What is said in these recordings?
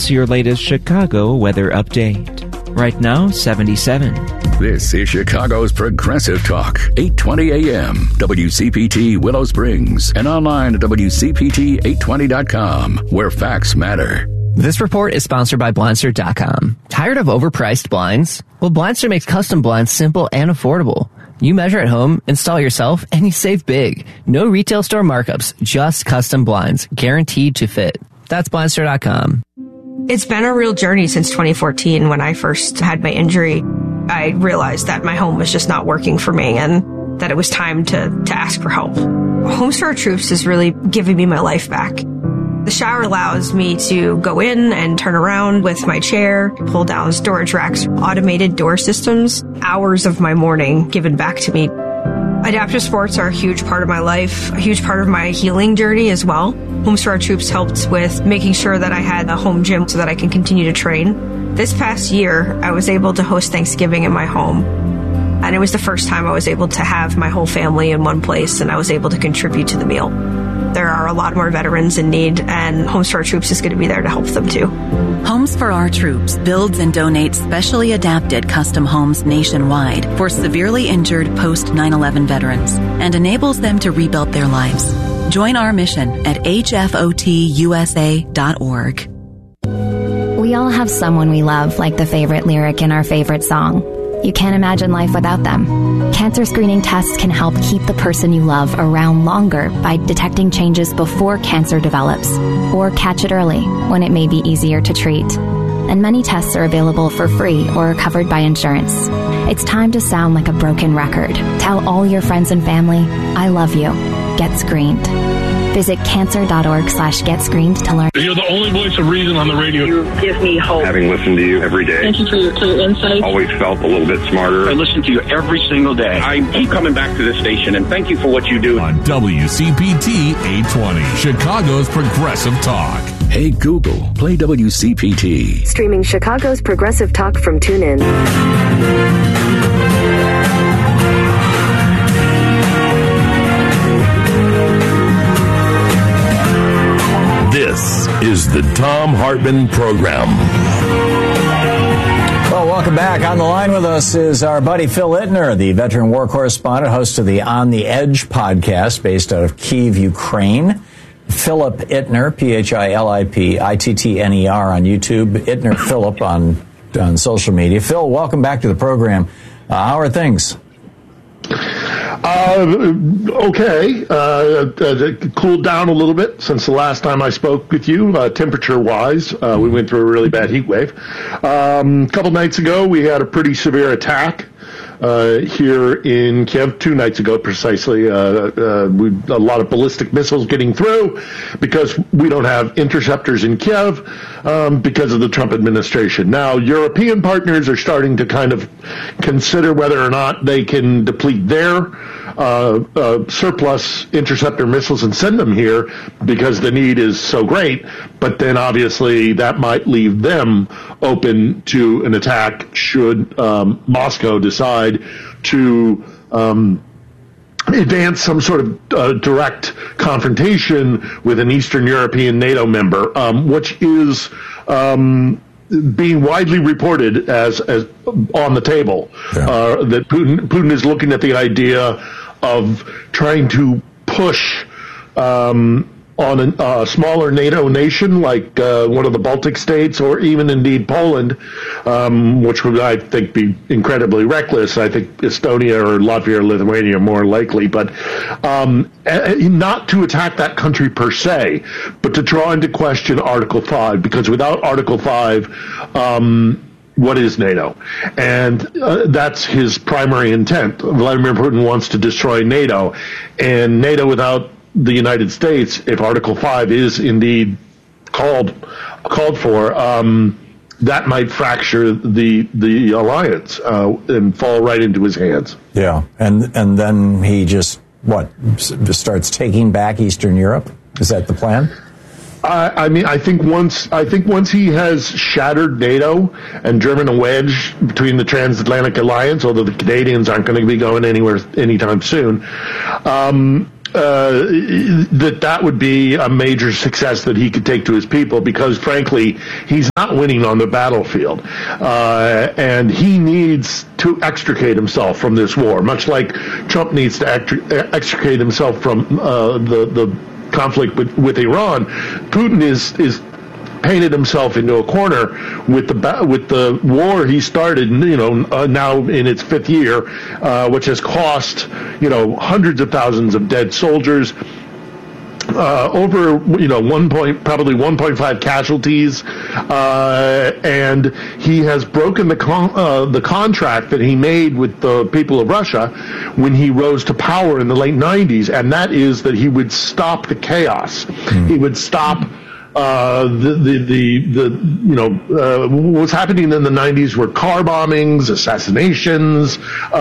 Your latest Chicago weather update. Right now, 77. This is Chicago's Progressive Talk, 820 AM, WCPT Willow Springs, and online at WCPT820.com, where facts matter. This report is sponsored by Blindster.com. Tired of overpriced blinds? Well, Blindster makes custom blinds simple and affordable. You measure at home, install yourself, and you save big. No retail store markups, just custom blinds, guaranteed to fit. That's Blindster.com. It's been a real journey since 2014 when I first had my injury. I realized that my home was just not working for me and that it was time to ask for help. Homes for Our Troops is really giving me my life back. The shower allows me to go in and turn around with my chair, pull down storage racks, automated door systems, hours of my morning given back to me. Adaptive sports are a huge part of my life, a huge part of my healing journey as well. Homes for Our Troops helped with making sure that I had a home gym so that I can continue to train. This past year, I was able to host Thanksgiving in my home. And it was the first time I was able to have my whole family in one place and I was able to contribute to the meal. There are a lot more veterans in need, and Homes for Our Troops is going to be there to help them too. Homes for Our Troops builds and donates specially adapted custom homes nationwide for severely injured post 9/11 veterans and enables them to rebuild their lives. Join our mission at hfotusa.org. We all have someone we love, like the favorite lyric in our favorite song. You can't imagine life without them. Cancer screening tests can help keep the person you love around longer by detecting changes before cancer develops, or catch it early when it may be easier to treat. And many tests are available for free or are covered by insurance. It's time to sound like a broken record. Tell all your friends and family, I love you. Get screened. Visit cancer.org/getscreened to learn. You're the only voice of reason on the radio. You give me hope. Having listened to you every day. Thank you for your clear insight. Always felt a little bit smarter. I listen to you every single day. I keep coming back to this station, and thank you for what you do. On WCPT 820, Chicago's Progressive Talk. Hey Google, play WCPT. Streaming Chicago's Progressive Talk from TuneIn. This is the Thom Hartmann Program. Well, welcome back. On the line with us is our buddy Phil Ittner, the veteran war correspondent, host of the On the Edge podcast based out of Kyiv, Ukraine. Philip Ittner, Philipittner on YouTube, Ittner Philip on social media. Phil, welcome back to the program. How are things? Okay. Cooled down a little bit since the last time I spoke with you, temperature-wise. We went through a really bad heat wave. A couple nights ago, we had a pretty severe attack here in Kiev, 2 nights ago precisely. A lot of ballistic missiles getting through because we don't have interceptors in Kiev because of the Trump administration. Now, European partners are starting to kind of consider whether or not they can deplete their surplus interceptor missiles and send them here because the need is so great. But then obviously that might leave them open to an attack should Moscow decide to advance some sort of direct confrontation with an Eastern European NATO member, which is being widely reported as on the table. Yeah. That Putin is looking at the idea of trying to push on a smaller NATO nation like one of the Baltic states or even indeed Poland, which would, I think, be incredibly reckless. I think Estonia or Latvia or Lithuania are more likely, but not to attack that country per se, but to draw into question Article 5, because without Article 5, what is NATO? And that's his primary intent. Vladimir Putin wants to destroy NATO, and NATO without the United States, if Article 5 is indeed called for, that might fracture the alliance and fall right into his hands. Yeah, and then he just starts taking back Eastern Europe. Is that the plan? I think once he has shattered NATO and driven a wedge between the transatlantic alliance, although the Canadians aren't going to be going anywhere anytime soon, that would be a major success that he could take to his people, because frankly, he's not winning on the battlefield. And he needs to extricate himself from this war, much like Trump needs to extricate himself from the conflict with Iran. Putin is painted himself into a corner with the war he started, now in its 5th year, which has cost, hundreds of thousands of dead soldiers, over, probably 1.5 casualties, and he has broken the contract that he made with the people of Russia when he rose to power in the late 90s, and that is that he would stop the chaos. He would stop what's happening in the 90s were car bombings, assassinations,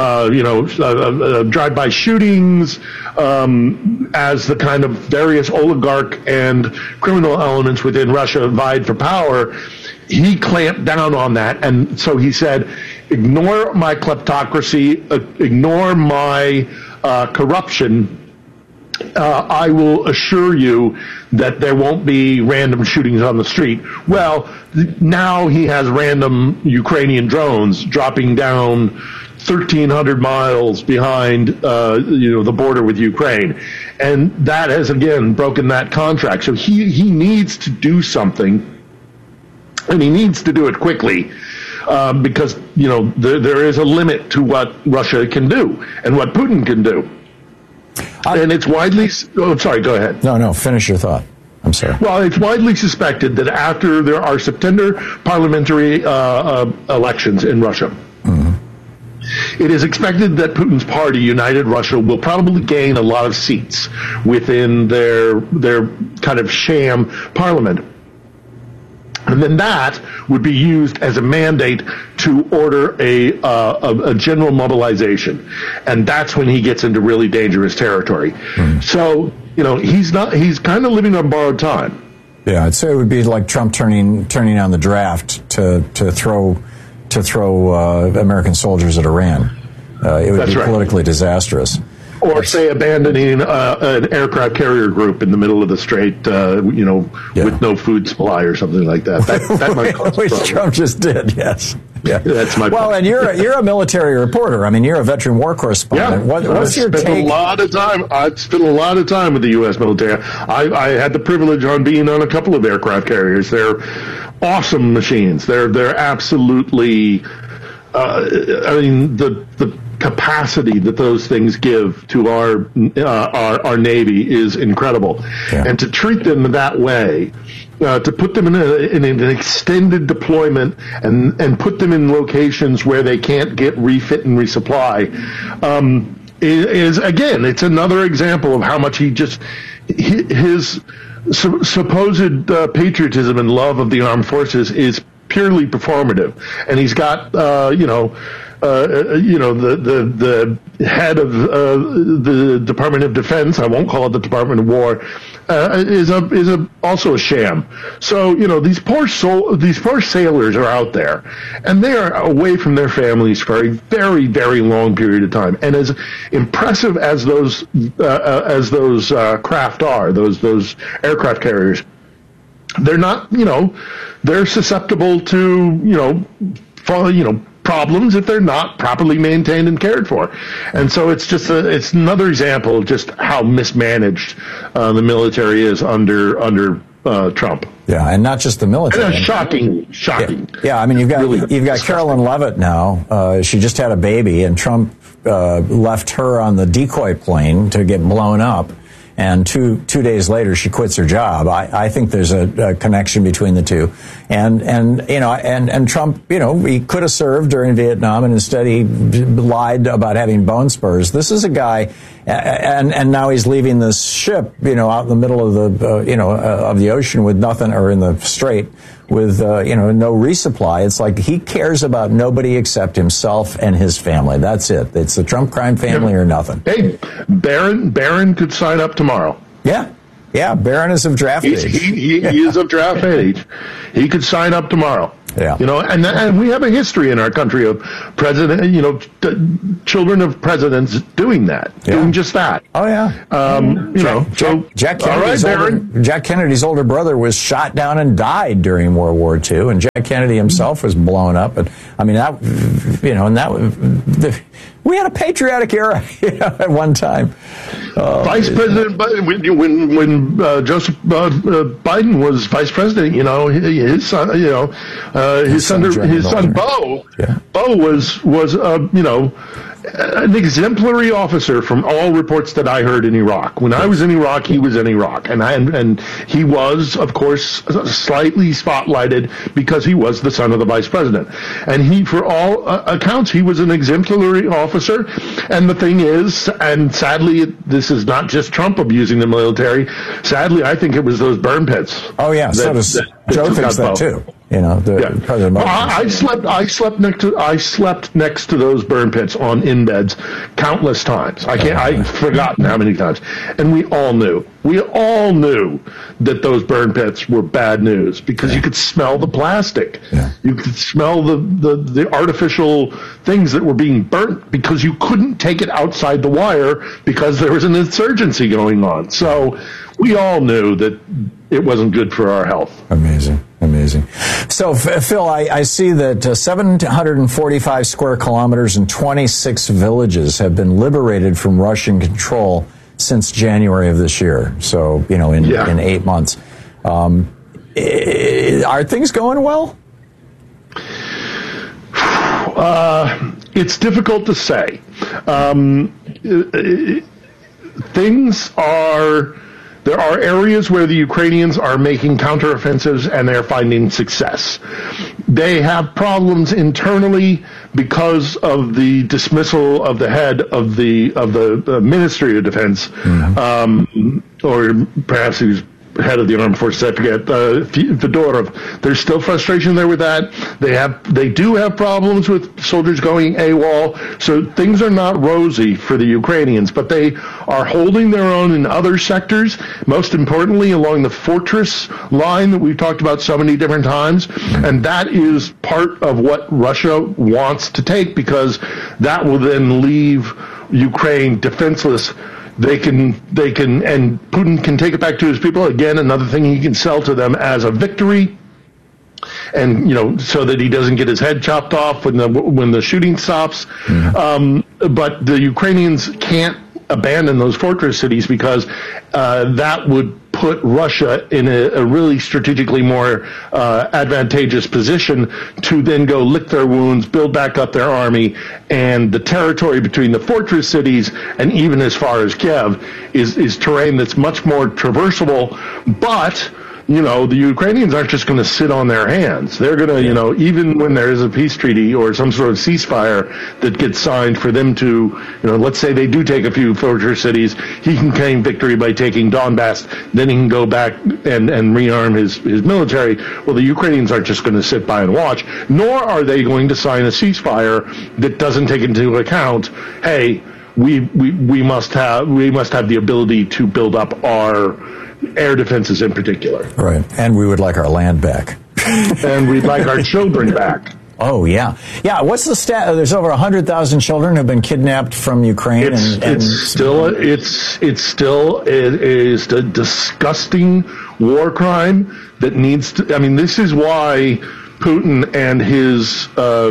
drive-by shootings, as the kind of various oligarch and criminal elements within Russia vied for power. He clamped down on that, and so he said, ignore my kleptocracy, ignore my corruption. I will assure you that there won't be random shootings on the street. Well, now he has random Ukrainian drones dropping down 1,300 miles behind, the border with Ukraine. And that has, again, broken that contract. So he needs to do something, and he needs to do it quickly. Because, there is a limit to what Russia can do and what Putin can do. And it's widely... Oh, sorry, go ahead. No, finish your thought. I'm sorry. Well, it's widely suspected that after there are September parliamentary elections in Russia, it is expected that Putin's party, United Russia, will probably gain a lot of seats within their kind of sham parliament. And then that would be used as a mandate to order a general mobilization. And that's when he gets into really dangerous territory. So, he's kind of living on borrowed time. Yeah, I'd say it would be like Trump turning on the draft to throw American soldiers at Iran. It would be politically disastrous. Or, say, abandoning an aircraft carrier group in the middle of the strait, with no food supply or something like that. That might cause which Trump just did, yes. Yeah, that's my point. Well, and you're a military reporter. I mean, you're a veteran war correspondent. Yeah, what's your take? I've spent a lot of time with the U.S. military. I had the privilege on being on a couple of aircraft carriers. They're awesome machines. They're absolutely. The capacity that those things give to our Navy is incredible, and to treat them that way, to put them in an extended deployment and put them in locations where they can't get refit and resupply, is again, it's another example of how much his supposed patriotism and love of the armed forces is purely performative, and he's got the head of the Department of Defense, I won't call it the Department of War, is also a sham. So these poor sailors are out there, and they are away from their families for a very, very long period of time. And as impressive as those craft are, those aircraft carriers, they're not, they're susceptible to, problems if they're not properly maintained and cared for. And so it's another example of just how mismanaged the military is under Trump. Yeah, and not just the military. Shocking. Yeah, I mean, you've got Carolyn Leavitt now. She just had a baby, and Trump left her on the decoy plane to get blown up. And two days later, she quits her job. I think there's a connection between the two. And Trump, he could have served during Vietnam, and instead he lied about having bone spurs. This is a guy, and now he's leaving this ship, out in the middle of the ocean with nothing, or in the strait with no resupply. It's like he cares about nobody except himself and his family. That's it. It's the Trump crime family or nothing. Hey, Barron could sign up tomorrow. Yeah, Barron is of draft age. He is of draft age. He could sign up tomorrow. Yeah. And we have a history in our country of children of presidents doing that, doing just that. Oh, yeah. Jack Kennedy's older brother was shot down and died during World War II, and Jack Kennedy himself was blown up. And I mean, we had a patriotic era at one time. Vice President Biden, when Joseph Biden was vice president, his son Beau was an exemplary officer from all reports that I heard in Iraq. When I was in Iraq, he was in Iraq, and he was, of course, slightly spotlighted because he was the son of the vice president. And he, for all accounts, he was an exemplary officer. And the thing is, and sadly, this is not just Trump abusing the military. Sadly, I think it was those burn pits. Oh yeah, so does Joe thinks that too. President Biden. I slept next to those burn pits in beds countless times. I've forgotten how many times. And we all knew that those burn pits were bad news because you could smell the plastic. Yeah. You could smell the artificial things that were being burnt because you couldn't take it outside the wire because there was an insurgency going on. So we all knew that it wasn't good for our health. Amazing. So, Phil, I see that 745 square kilometers and 26 villages have been liberated from Russian control since January of this year. So, in 8 months. Are things going well? It's difficult to say. There are areas where the Ukrainians are making counteroffensives and they're finding success. They have problems internally because of the dismissal of the head of the Ministry of Defense, or perhaps he was head of the armed forces, I forget, Fedorov. There's still frustration there with that. They do have problems with soldiers going AWOL, so things are not rosy for the Ukrainians, but they are holding their own in other sectors, most importantly along the fortress line that we've talked about so many different times, and that is part of what Russia wants to take, because that will then leave Ukraine defenseless. They can, and Putin can take it back to his people. Again, another thing he can sell to them as a victory, and so that he doesn't get his head chopped off when the shooting stops. But the Ukrainians can't abandon those fortress cities because that would put Russia in a really strategically more advantageous position to then go lick their wounds, build back up their army, and the territory between the fortress cities and even as far as Kiev is terrain that's much more traversable. But the Ukrainians aren't just going to sit on their hands. They're going to, even when there is a peace treaty or some sort of ceasefire that gets signed for them to, let's say they do take a few fortress cities, he can claim victory by taking Donbass, then he can go back and rearm his military. Well, the Ukrainians aren't just going to sit by and watch, nor are they going to sign a ceasefire that doesn't take into account, hey, we must have the ability to build up our air defenses in particular. Right. And we would like our land back. And we'd like our children back. Oh, yeah. Yeah, what's the stat? There's over 100,000 children who have been kidnapped from Ukraine. It is a disgusting war crime that needs to, this is why Putin and his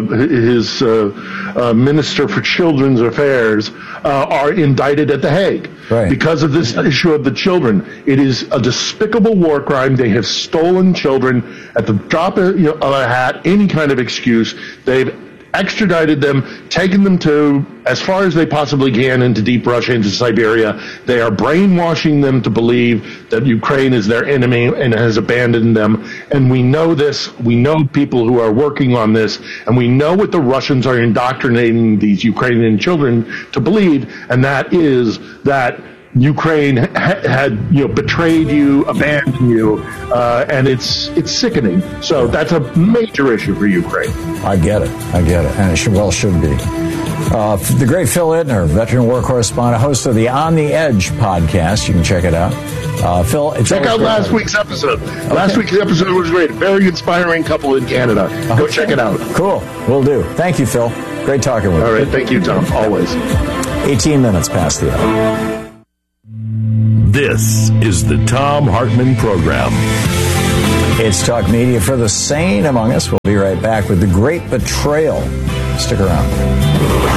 Minister for Children's Affairs are indicted at The Hague. Right. Because of this issue of the children. It is a despicable war crime. They have stolen children at the drop of a hat, any kind of excuse. They've extradited them, taken them to as far as they possibly can into deep Russia, into Siberia. They are brainwashing them to believe that Ukraine is their enemy and has abandoned them. And we know this. We know people who are working on this, and we know what the Russians are indoctrinating these Ukrainian children to believe, and that is that Ukraine had betrayed you, abandoned you, and it's sickening. So that's a major issue for Ukraine. I get it, and it should be. The great Phil Ittner, veteran war correspondent, host of the On the Edge podcast. You can check it out. Phil, check out last week's episode. Okay. Last week's episode was great. Very inspiring couple in Canada. Go check it out. Cool. Will do. Thank you, Phil. Great talking with you. All right. Thank you, Tom. Always. 18 minutes past the hour. This is the Thom Hartmann Program. It's Talk Media for the sane among us. We'll be right back with The Great Betrayal. Stick around.